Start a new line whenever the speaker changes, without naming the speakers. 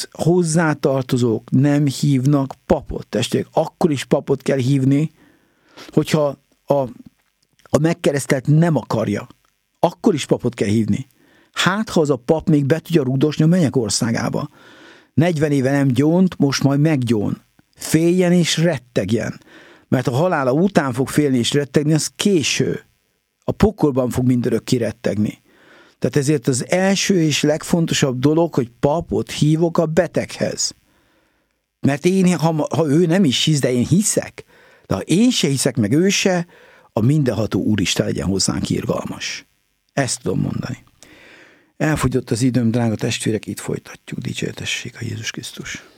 az hozzátartozók nem hívnak papot. Testvérek, akkor is papot kell hívni, hogyha a megkeresztelt nem akarja. Akkor is papot kell hívni. Hát, ha az a pap még be tudja rugdosni a mennyek országába. 40 éve nem gyónt, most majd meggyón. Féljen és rettegjen. Mert a halála után fog félni és rettegni, az késő. A pokolban fog mindörökké rettegni. Tehát ezért az első és legfontosabb dolog, hogy papot hívok a beteghez. Mert én, ha ő nem is hisz, de én hiszek, de ha én se hiszek, meg ő se, a mindenható Úristen legyen hozzánk irgalmas. Ezt tudom mondani. Elfogyott az időm, drága testvérek, itt folytatjuk. Dicsértessék a Jézus Krisztus.